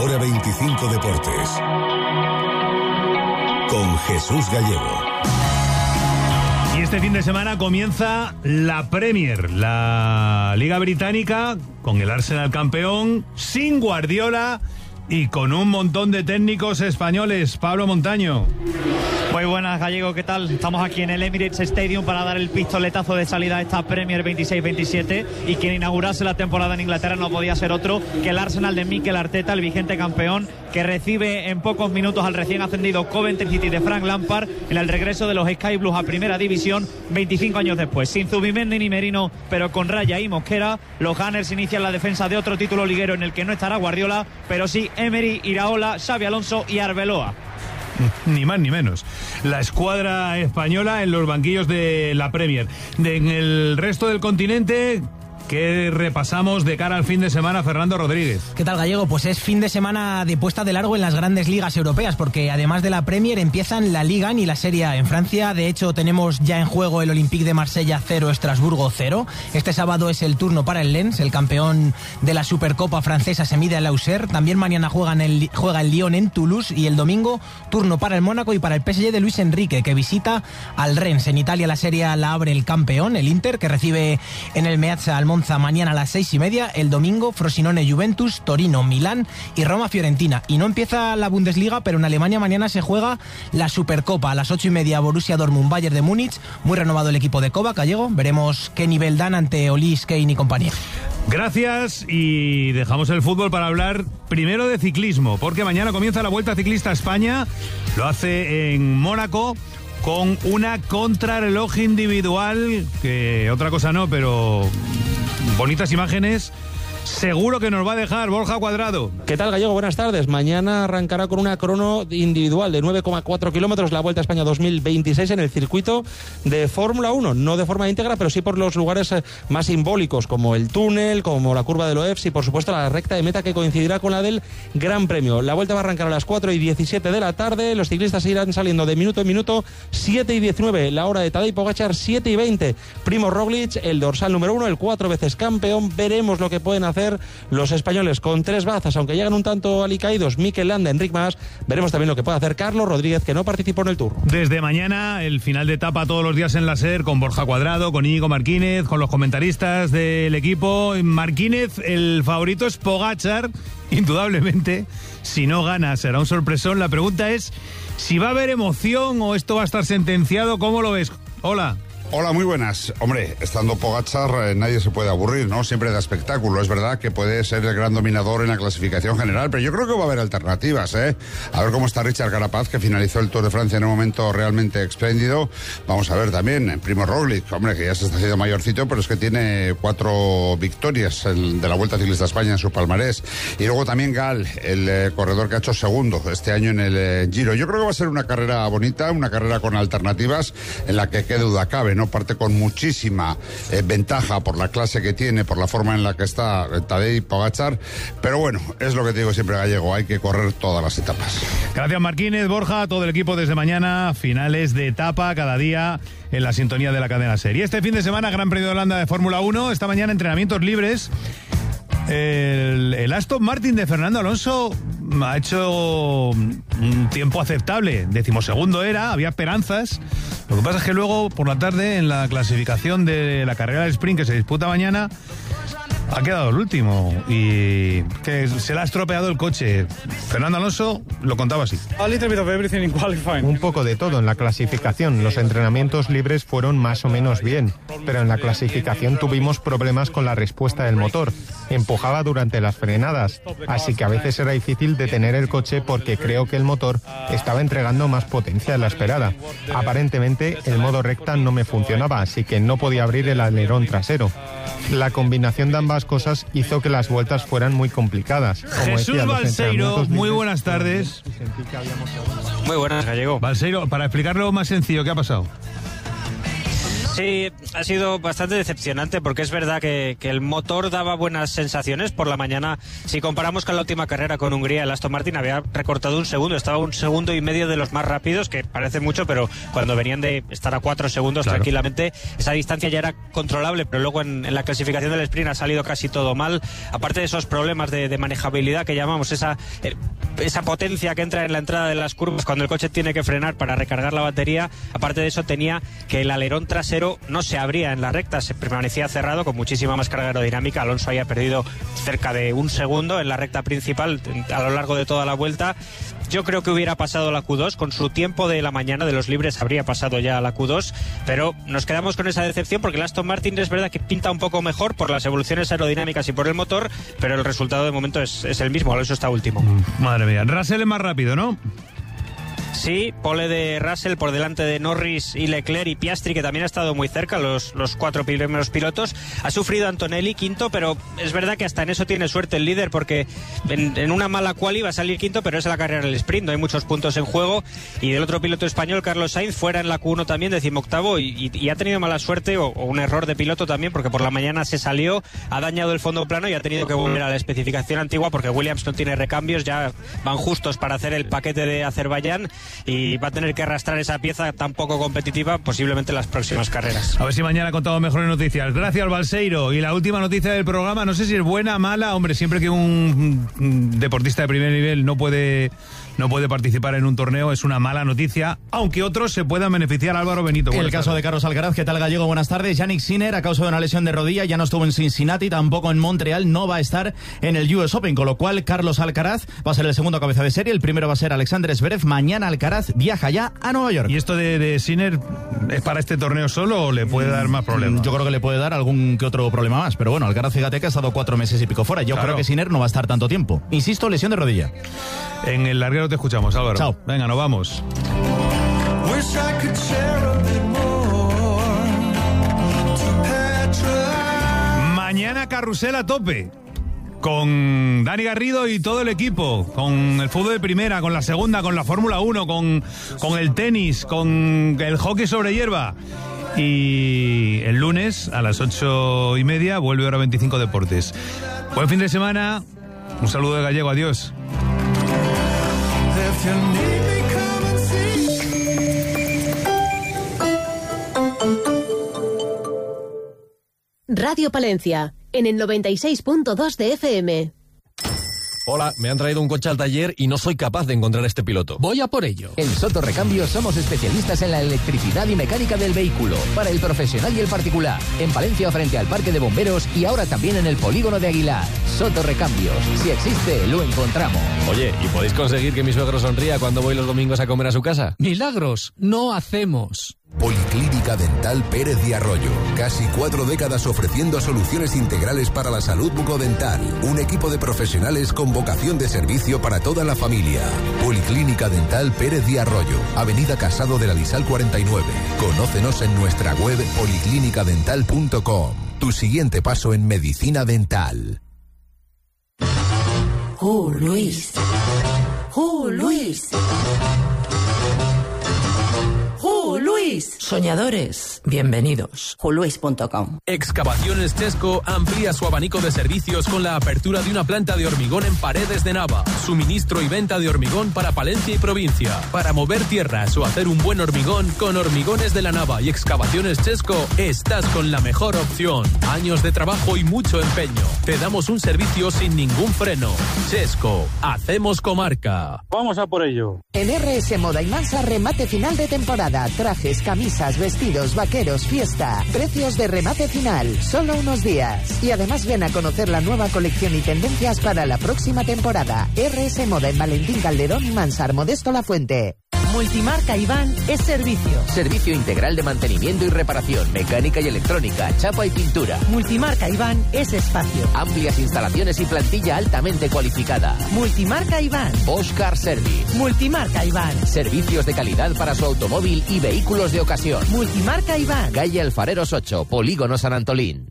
Hora 25 Deportes. Con Jesús Gallego. Y este fin de semana comienza la Premier, la Liga Británica, con el Arsenal campeón, sin Guardiola y con un montón de técnicos españoles. Pablo Montaño. Muy buenas, Gallego, ¿qué tal? Estamos aquí en el Emirates Stadium para dar el pistoletazo de salida a esta Premier 26-27, y quien inaugurase la temporada en Inglaterra no podía ser otro que el Arsenal de Mikel Arteta, el vigente campeón, que recibe en pocos minutos al recién ascendido Coventry City de Frank Lampard en el regreso de los Sky Blues a Primera División 25 años después. Sin Zubimendi ni Merino, pero con Raya y Mosquera, los Gunners inician la defensa de otro título liguero en el que no estará Guardiola, pero sí Emery, Iraola, Xabi Alonso y Arbeloa. Ni más ni menos. La escuadra española en los banquillos de la Premier. En el resto del continente, ¿qué repasamos de cara al fin de semana, Fernando Rodríguez? ¿Qué tal, Gallego? Pues es fin de semana de puesta de largo en las grandes ligas europeas, porque además de la Premier empiezan la Liga y la Serie A. En Francia, de hecho, tenemos ya en juego el Olympique de Marsella 0, Estrasburgo 0. Este sábado es el turno para el Lens, el campeón de la Supercopa francesa se mide al Auxerre. También mañana juega el Lyon en Toulouse, y el domingo turno para el Mónaco y para el PSG de Luis Enrique, que visita al Rennes. En Italia la Serie A la abre el campeón, el Inter, que recibe en el Meazza al Monza mañana a las 6:30. El domingo Frosinone Juventus, Torino Milán y Roma Fiorentina. Y no empieza la Bundesliga, pero en Alemania mañana se juega la Supercopa. A las 8:30 Borussia Dortmund Bayern de Múnich. Muy renovado el equipo de Kovac, Gallego. Veremos qué nivel dan ante Olis, Kane y compañía. Gracias, y dejamos el fútbol para hablar primero de ciclismo, porque mañana comienza la Vuelta Ciclista a España. Lo hace en Mónaco con una contrarreloj individual, que otra cosa no, pero bonitas imágenes. Seguro que nos va a dejar Borja Cuadrado. ¿Qué tal, Gallego? Buenas tardes. Mañana arrancará con una crono individual de 9,4 kilómetros la Vuelta a España 2026 en el circuito de Fórmula 1. No de forma íntegra, pero sí por los lugares más simbólicos, como el túnel, como la curva de Loefs y, por supuesto, la recta de meta que coincidirá con la del Gran Premio. La Vuelta va a arrancar a las 4:17 de la tarde. Los ciclistas irán saliendo de minuto en minuto. 7:19 la hora de Tadej Pogačar, 7:20 Primož Roglič, el dorsal número 1, el 4 veces campeón. Veremos lo que pueden hacer los españoles con 3 bazas, aunque llegan un tanto alicaídos, Mikel Landa, Enric Mas. Veremos también lo que puede hacer Carlos Rodríguez, que no participó en el Tour. Desde mañana, el final de etapa todos los días en la SER, con Borja Cuadrado, con Íñigo Martínez, con los comentaristas del equipo. Martínez, el favorito es Pogačar, indudablemente. Si no gana, será un sorpresón. La pregunta es si va a haber emoción o esto va a estar sentenciado. ¿Cómo lo ves? Hola. Hola, muy buenas. Hombre, estando Pogačar nadie se puede aburrir, ¿no? Siempre da espectáculo. Es verdad que puede ser el gran dominador en la clasificación general, pero yo creo que va a haber alternativas, ¿eh? A ver cómo está Richard Carapaz, que finalizó el Tour de Francia en un momento realmente espléndido. Vamos a ver también Primož Roglič, hombre, que ya se está haciendo mayorcito, pero es que tiene 4 victorias de la Vuelta Ciclista a España en su palmarés. Y luego también Gal, el corredor que ha hecho segundo este año en el Giro. Yo creo que va a ser una carrera bonita, una carrera con alternativas, en la que qué duda cabe, ¿no? Parte con muchísima ventaja por la clase que tiene, por la forma en la que está Tadej Pogačar, pero bueno, es lo que te digo siempre, Gallego, hay que correr todas las etapas. Gracias, Martínez, Borja, todo el equipo desde mañana, finales de etapa cada día en la sintonía de la cadena SER. Y este fin de semana, Gran Premio de Holanda de Fórmula 1, esta mañana entrenamientos libres. El Aston Martin de Fernando Alonso ha hecho un tiempo aceptable, 12º era, había esperanzas. Lo que pasa es que luego, por la tarde, en la clasificación de la carrera del sprint que se disputa mañana, ha quedado el último y que se le ha estropeado el coche. Fernando Alonso lo contaba así. Un poco de todo en la clasificación. Los entrenamientos libres fueron más o menos bien, pero en la clasificación tuvimos problemas con la respuesta del motor. Empujaba durante las frenadas, así que a veces era difícil detener el coche porque creo que el motor estaba entregando más potencia de la esperada. Aparentemente el modo recta no me funcionaba, así que no podía abrir el alerón trasero. La combinación de ambas cosas hizo que las vueltas fueran muy complicadas. Como Jesús decía, Balseiro, muy buenas tardes. Muy buenas, Gallego. Balseiro, para explicarlo más sencillo, ¿qué ha pasado? Sí, ha sido bastante decepcionante porque es verdad que el motor daba buenas sensaciones por la mañana. Si comparamos con la última carrera con Hungría, el Aston Martin había recortado 1 segundo, estaba 1,5 segundos de los más rápidos, que parece mucho, pero cuando venían de estar a 4 segundos claro, tranquilamente, esa distancia ya era controlable, pero luego en la clasificación del sprint ha salido casi todo mal. Aparte de esos problemas de manejabilidad que llamamos, esa potencia que entra en la entrada de las curvas cuando el coche tiene que frenar para recargar la batería, aparte de eso tenía que el alerón trasero no se abría en la recta, se permanecía cerrado con muchísima más carga aerodinámica. Alonso había perdido cerca de 1 segundo en la recta principal a lo largo de toda la vuelta. Yo creo que hubiera pasado la Q2, con su tiempo de la mañana de los libres habría pasado ya la Q2, pero nos quedamos con esa decepción porque el Aston Martin es verdad que pinta un poco mejor por las evoluciones aerodinámicas y por el motor, pero el resultado de momento es el mismo. Alonso está último. Madre mía, Russell es más rápido, ¿no? Sí, pole de Russell por delante de Norris y Leclerc y Piastri, que también ha estado muy cerca, los 4 primeros pilotos. Ha sufrido Antonelli, quinto, pero es verdad que hasta en eso tiene suerte el líder, porque en una mala quali va a salir quinto, pero es la carrera del sprint, no hay muchos puntos en juego. Y del otro piloto español, Carlos Sainz, fuera en la Q1 también, 18º, y ha tenido mala suerte o un error de piloto también, porque por la mañana se salió, ha dañado el fondo plano y ha tenido que volver a la especificación antigua, porque Williams no tiene recambios, ya van justos para hacer el paquete de Azerbaiyán, y va a tener que arrastrar esa pieza tan poco competitiva posiblemente en las próximas carreras. A ver si mañana contamos mejores noticias. Gracias, Balseiro. Y la última noticia del programa, no sé si es buena, mala. Hombre, siempre que un deportista de primer nivel no puede participar en un torneo es una mala noticia, aunque otros se puedan beneficiar. Álvaro Benito. El caso de Carlos Alcaraz. ¿Qué tal, Gallego? Buenas tardes. Yannick Sinner, a causa de una lesión de rodilla, ya no estuvo en Cincinnati, tampoco en Montreal, no va a estar en el US Open, con lo cual Carlos Alcaraz va a ser el segundo cabeza de serie. El primero va a ser Alexander Zverev. Mañana Alcaraz viaja ya a Nueva York. ¿Y esto de Sinner es para este torneo solo o le puede dar más problemas? Yo creo que le puede dar algún que otro problema más, pero bueno, Alcaraz, fíjate que ha estado 4 meses y pico fuera. Yo creo que Sinner no va a estar tanto tiempo. Insisto, lesión de rodilla. En el larguero te escuchamos, Álvaro. Chao. Venga, nos vamos. Mañana carrusel a tope, con Dani Garrido y todo el equipo, con el fútbol de primera, con la segunda, con la Fórmula 1, con el tenis, con el hockey sobre hierba. Y el lunes a las 8:30 vuelve Hora 25 Deportes. Buen fin de semana. Un saludo de Gallego. Adiós. Radio Palencia, en el 96.2 de FM. Hola, me han traído un coche al taller y no soy capaz de encontrar este piloto. Voy a por ello. En Soto Recambios somos especialistas en la electricidad y mecánica del vehículo, para el profesional y el particular. En Palencia, frente al Parque de Bomberos, y ahora también en el Polígono de Aguilar. Soto Recambios. Si existe, lo encontramos. Oye, ¿y podéis conseguir que mi suegro sonría cuando voy los domingos a comer a su casa? Milagros no hacemos. Policlínica Dental Pérez de Arroyo. Casi 4 décadas ofreciendo soluciones integrales para la salud bucodental. Un equipo de profesionales con vocación de servicio para toda la familia. Policlínica Dental Pérez de Arroyo. Avenida Casado de la Lisal 49. Conócenos en nuestra web policlinicadental.com. Tu siguiente paso en medicina dental. Luis. Luis. Luis. Soñadores, bienvenidos. Luis.com. Excavaciones Chesco amplía su abanico de servicios con la apertura de una planta de hormigón en Paredes de Nava. Suministro y venta de hormigón para Palencia y provincia. Para mover tierras o hacer un buen hormigón, con Hormigones de la Nava y Excavaciones Chesco estás con la mejor opción. Años de trabajo y mucho empeño. Te damos un servicio sin ningún freno. Chesco, hacemos comarca. Vamos a por ello. En RS Moda y Mansa, remate final de temporada. Trajes, camisas, vestidos, vaqueros, fiesta. Precios de remate final, solo unos días. Y además ven a conocer la nueva colección y tendencias para la próxima temporada. RS Moda en Valentín Calderón y Mansar, Modesto La Fuente. Multimarca Iván es servicio. Servicio integral de mantenimiento y reparación, mecánica y electrónica, chapa y pintura. Multimarca Iván es espacio. Amplias instalaciones y plantilla altamente cualificada. Multimarca Iván. Bosch Car Service. Multimarca Iván. Servicios de calidad para su automóvil y vehículos de ocasión. Multimarca Iván. Calle Alfareros 8, Polígono San Antolín.